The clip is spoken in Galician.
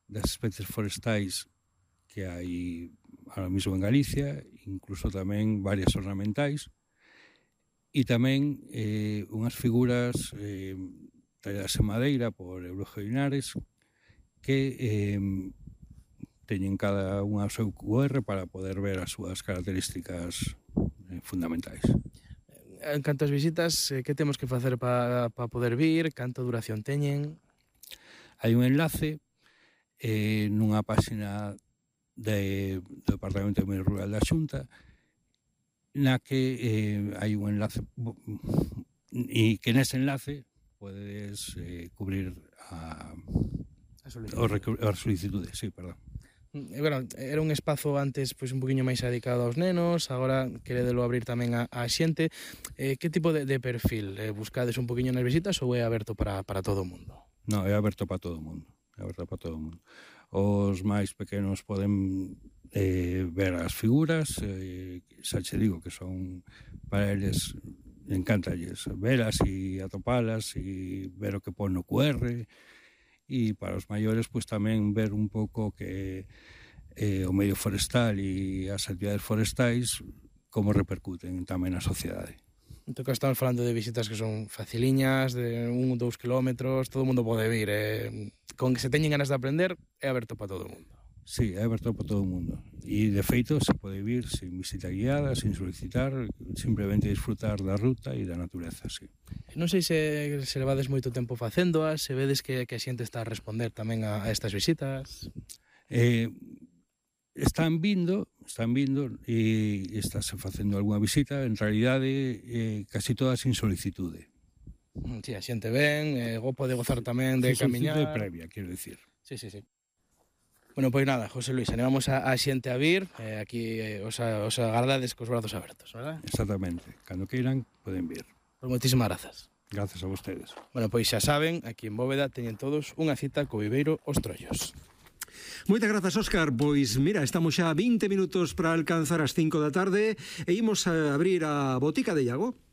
das especies forestais que hai ahora mismo en Galicia, incluso tamén varias ornamentais, e tamén unhas figuras talladas en madeira por Eulogio Linares que teñen cada unha o seu QR para poder ver as súas características fundamentais. En canto ás visitas, que temos que facer para poder vir? Canto duración teñen? Hai un enlace nunha páxina do Departamento de Medio Rural da Xunta na que hai un enlace e que nese enlace podes cubrir a solicitude, sí, perdón. Bueno, era un espazo antes pois un poquinho máis dedicado aos nenos, agora queredelo abrir tamén a xente. Que tipo de perfil? Buscades un poquinho nas visitas ou é aberto para todo o mundo? Non, é aberto para todo o mundo. É aberto para todo o mundo. Os máis pequenos poden ver as figuras, xa che digo que son para eles, encantalles velas e atopalas e ver o que pon no QR, e para os maiores pois tamén ver un pouco que o medio forestal e as actividades forestais como repercuten tamén na sociedade. Entón, que estamos falando de visitas que son faciliñas, de 1 ou 2 kilómetros, todo o mundo pode vir. Con que se teñen ganas de aprender, é aberto para todo o mundo. Sí, é aberto para todo o mundo. E, de feito, se pode vir sin visita guiada, sin solicitar, simplemente disfrutar da ruta e da natureza, sí. Non sei se levades moito tempo facéndoas, se vedes que a xente está a responder tamén a estas visitas. Están vindo e estáse facendo algunha visita, en realidade casi todas sin solicitude. Sí, a xente ven, pode gozar tamén de camiñar. Solicitude previa, quero dicir. Sí. Bueno, pois nada, José Luis, animamos a xente a vir, aquí os agardades cos brazos abertos, verdad? Exactamente, cando queiran poden vir. Pois moitísimas grazas. Grazas a vostedes. Bueno, pois xa saben, aquí en Bóveda teñen todos unha cita co Viveiro Os Trollos. Moitas grazas, Óscar. Pois mira, estamos xa 20 minutos para alcanzar as 5 da tarde e imos a abrir a botica de Iago.